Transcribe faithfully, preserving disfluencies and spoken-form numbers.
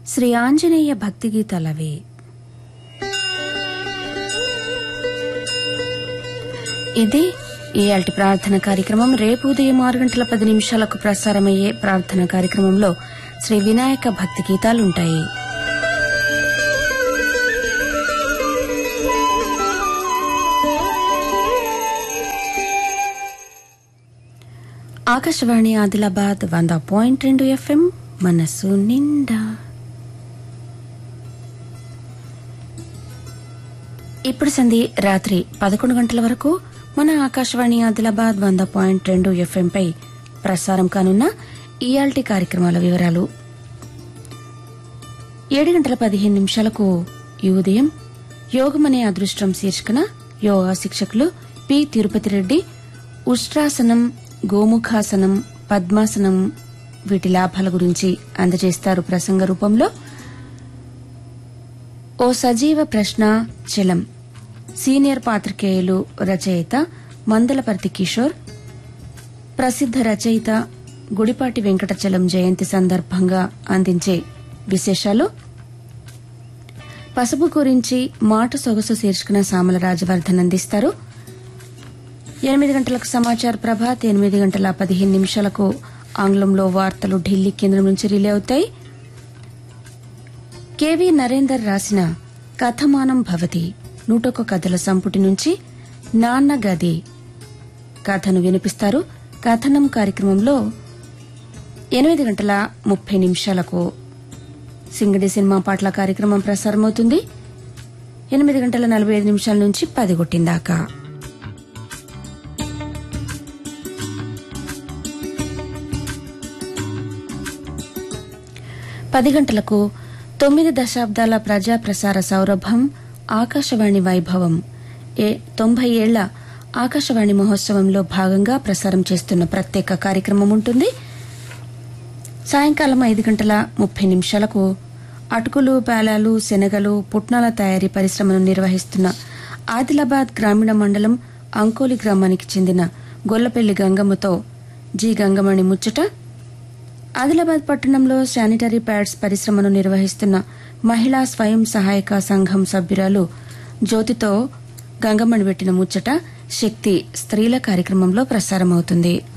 శ్రీ ఆంజనేయ భక్తి గీతాలవి. ఇది ఇయాల్టి ప్రార్థన కార్యక్రమం. రేపు ఉదయం ఆరు గంటల పది నిమిషాలకు ప్రసారమయ్యే ప్రార్థన కార్యక్రమంలో శ్రీ వినాయక భక్తి గీతాలుంటాయి. ఆకాశవాణి ఆదిలాబాద్ వంద పాయింట్ రెండు ఎఫ్ఎం మనసు నిండా. ఇప్పుడు సంధి రాత్రి పదకొండు గంటల వరకు మన ఆకాశవాణి ఆదిలాబాద్ వంద పాయింట్ రెండు ఎఫ్ఎంపై ప్రసారం కానున్న ఇయాల్టి కార్యక్రమాల వివరాలు. ఏడు గంటల పదిహేను నిమిషాలకు ఈ ఉదయం యోగమనే అదృష్టం శీర్షికన యోగా శిక్షకులు పి తిరుపతి రెడ్డి ఉష్ట్రాసనం, గోముఖాసనం, పద్మాసనం వీటి లాభాల గురించి అందజేస్తారు ప్రసంగ రూపంలో. ఓ సజీవ ప్రశ్న చలం సీనియర్ పాత్రికేయులు రచయిత మందలపర్తి కిషోర్, ప్రసిద్ధ రచయిత గుడిపాటి వెంకటచలం జయంతి సందర్భంగా అందించే విశేషాలు. పసుపు గురించి మాట సొగసు శీర్షికన సామల రాజవర్ధన్ అందిస్తారు. ఎనిమిది గంటలకు సమాచార ప్రభాత్, ఎనిమిది గంటల పదిహేను నిమిషాలకు ఆంగ్లంలో వార్తలు ఢిల్లీ కేంద్రం నుంచి రిలే అవుతాయి. కెవి నరేందర్ రాసిన కథమానం భవతి నూటొక్క కథల సంపుటి నుంచి నాన్న గది కథను వినిపిస్తారు. కథనం కార్యక్రమంలో ఎనిమిది గంటల ముప్పై నిమిషాలకు సింగడి సినిమా పాటల కార్యక్రమం ప్రసారమవుతుంది. ఎనిమిది గంటల నలభై ఐదు నిమిషాల నుంచి పది కొట్టిందాకా. పది గంటలకు తొమ్మిది దశాబ్దాల ప్రజా ప్రసార సౌరభం ఆకాశవాణి వైభవం ఏ తొంభై ఏళ్ల ఆకాశవాణి మహోత్సవంలో భాగంగా ప్రసారం చేస్తున్న ప్రత్యేక కార్యక్రమం ఉంటుంది. సాయంకాలం ఐదు గంటల ముప్పై నిమిషాలకు అటుకులు, పేలాలు, శనగలు, పుట్నాల తయారీ పరిశ్రమను నిర్వహిస్తున్న ఆదిలాబాద్ గ్రామీణ మండలం అంకోలి గ్రామానికి చెందిన గొల్లపెల్లి గంగమ్మతో జి గంగమణి ముచ్చట. ఆదిలాబాద్ పట్టణంలో శానిటరీ ప్యాడ్స్ పరిశ్రమను నిర్వహిస్తున్న మహిళా స్వయం సహాయక సంఘం సభ్యురాలు జ్యోతితో గంగమణి పెట్టిన ముచ్చట శక్తి స్త్రీల కార్యక్రమంలో ప్రసారమవుతుంది.